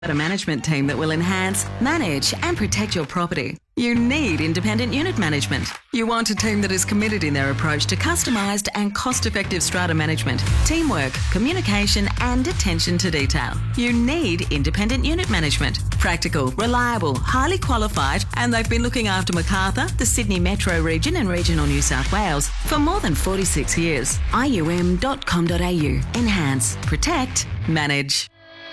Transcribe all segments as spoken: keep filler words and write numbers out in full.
A management team that will enhance, manage and protect your property. You need independent unit management. You want a team that is committed in their approach to customised and cost-effective strata management, teamwork, communication and attention to detail. You need independent unit management. Practical, reliable, highly qualified, and they've been looking after Macarthur, the Sydney Metro region and regional New South Wales for more than forty-six years. I U M dot com dot a u. Enhance, protect, manage.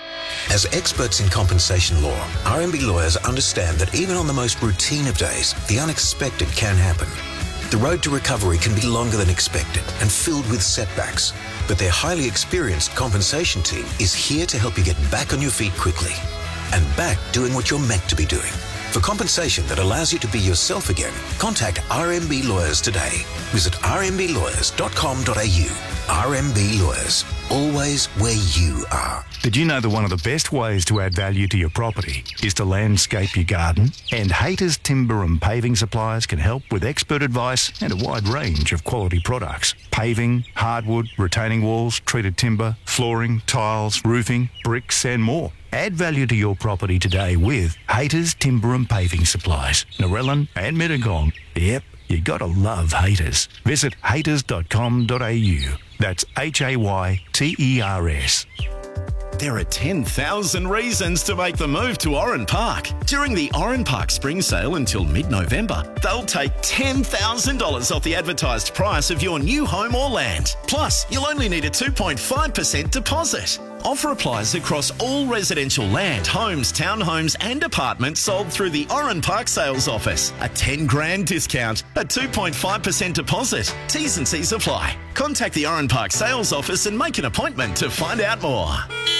As experts in compensation law, R M B lawyers understand that even on the most routine of days, the unexpected can happen. The road to recovery can be longer than expected and filled with setbacks, but their highly experienced compensation team is here to help you get back on your feet quickly and back doing what you're meant to be doing. For compensation that allows you to be yourself again, contact R M B Lawyers today. Visit r m b lawyers dot com dot a u. R M B Lawyers, always where you are. Did you know that one of the best ways to add value to your property is to landscape your garden? And Hayter's Timber and Paving Suppliers can help with expert advice and a wide range of quality products. Paving, hardwood, retaining walls, treated timber, flooring, tiles, roofing, bricks and more. Add value to your property today with Hayter's Timber and Paving Supplies, Narellan and Mittagong. Yep, you gotta love Hayters. Visit hayters dot com dot a u. That's H A Y T E R S. There are ten thousand reasons to make the move to Oran Park. During the Oran Park Spring Sale until mid-November, they'll take ten thousand dollars off the advertised price of your new home or land. Plus, you'll only need a two point five percent deposit. Offer applies across all residential land, homes, townhomes and apartments sold through the Oran Park Sales Office. A ten grand discount, a two point five percent deposit. T's and C's apply. Contact the Oran Park Sales Office and make an appointment to find out more.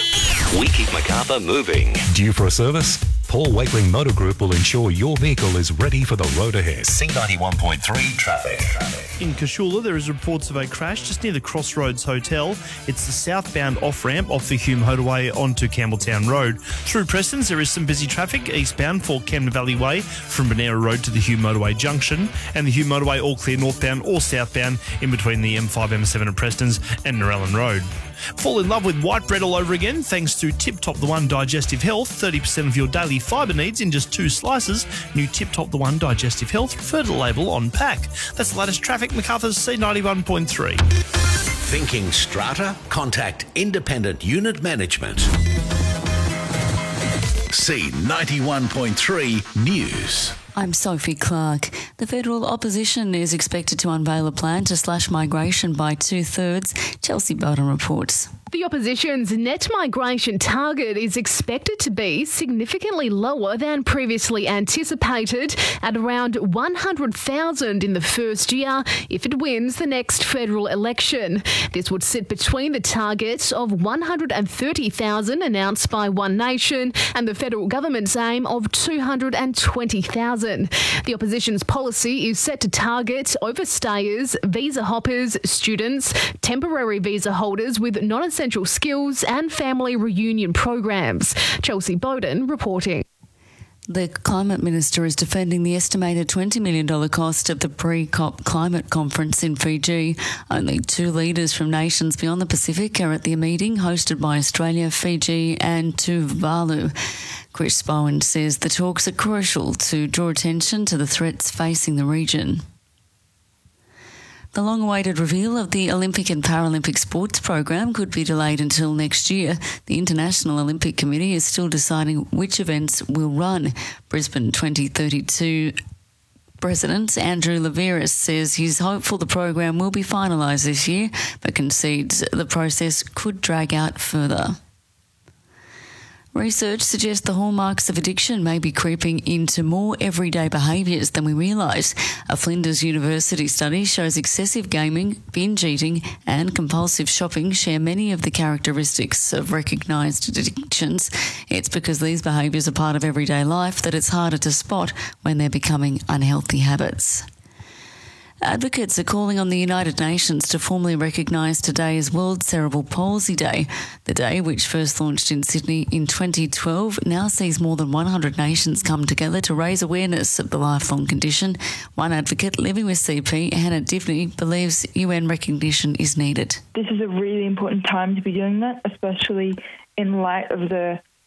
We keep Macarthur moving. Due for a service? Paul Wakeling Motor Group will ensure your vehicle is ready for the road ahead. C ninety-one point three traffic. In Cashula, there is reports of a crash just near the Crossroads Hotel. It's the southbound off-ramp off the Hume Motorway onto Campbelltown Road. Through Prestons, there is some busy traffic eastbound for Camden Valley Way from Bonera Road to the Hume Motorway Junction, and the Hume Motorway all clear northbound or southbound in between the M five M seven at Prestons and Narellan Road. Fall in love with white bread all over again thanks to Tip Top The One Digestive Health. thirty percent of your daily fibre needs in just two slices. New Tip Top The One Digestive Health. Refer to the label on pack. That's the latest traffic. Macarthur's C ninety-one point three. Thinking strata? Contact Independent Unit Management. C ninety-one point three News. I'm Sophie Clark. The federal opposition is expected to unveil a plan to slash migration by two-thirds. Chelsea Bowden reports. The opposition's net migration target is expected to be significantly lower than previously anticipated, at around one hundred thousand in the first year if it wins the next federal election. This would sit between the target of one hundred thirty thousand announced by One Nation and the federal government's aim of two hundred twenty thousand. The opposition's policy is set to target overstayers, visa hoppers, students, temporary visa holders with non-essential skills and family reunion programs. Chelsea Bowden reporting. The Climate Minister is defending the estimated twenty million dollars cost of the pre-COP climate conference in Fiji. Only two leaders from nations beyond the Pacific are at the meeting, hosted by Australia, Fiji and Tuvalu. Chris Bowen says the talks are crucial to draw attention to the threats facing the region. The long-awaited reveal of the Olympic and Paralympic sports program could be delayed until next year. The International Olympic Committee is still deciding which events will run. Brisbane twenty thirty-two President Andrew Leveris says he's hopeful the program will be finalised this year, but concedes the process could drag out further. Research suggests the hallmarks of addiction may be creeping into more everyday behaviours than we realise. A Flinders University study shows excessive gaming, binge eating and compulsive shopping share many of the characteristics of recognised addictions. It's because these behaviours are part of everyday life that it's harder to spot when they're becoming unhealthy habits. Advocates are calling on the United Nations to formally recognise today as World Cerebral Palsy Day. The day, which first launched in Sydney in twenty twelve, now sees more than one hundred nations come together to raise awareness of the lifelong condition. One advocate living with C P, Hannah Divney, believes U N recognition is needed. This is a really important time to be doing that, especially in light of the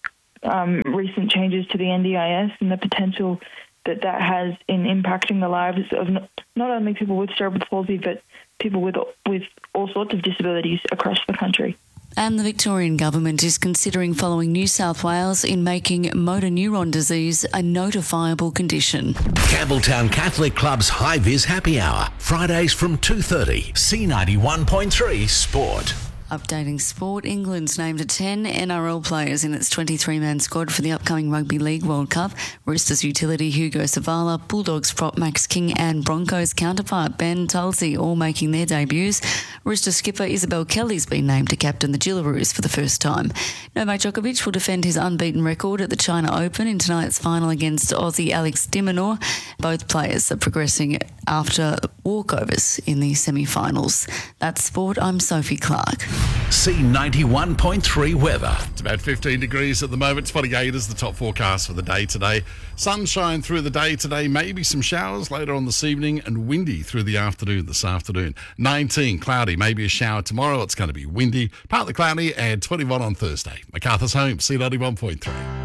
um, recent changes to the N D I S and the potential that that has in impacting the lives of not, not only people with cerebral palsy, but people with with all sorts of disabilities across the country. And the Victorian government is considering following New South Wales in making motor neuron disease a notifiable condition. Campbelltown Catholic Club's High Vis Happy Hour, Fridays from two thirty. C ninety-one point three Sport. Updating sport, England's named ten N R L players in its twenty-three man squad for the upcoming Rugby League World Cup. Roosters utility Hugo Savala, Bulldogs prop Max King and Broncos counterpart Ben Tulsey all making their debuts. Rooster skipper Isabel Kelly's been named to captain the Gillaroos for the first time. Novak Djokovic will defend his unbeaten record at the China Open in tonight's final against Aussie Alex de Minaur. Both players are progressing after walkovers in the semi-finals. That's sport. I'm Sophie Clark. C ninety-one point three weather. It's about fifteen degrees at the moment. twenty-eight is the top forecast for the day today. Sunshine through the day today, maybe some showers later on this evening, and windy through the afternoon this afternoon. nineteen, cloudy, maybe a shower tomorrow. It's going to be windy, partly cloudy, and twenty-one on Thursday. MacArthur's Home, C ninety-one point three.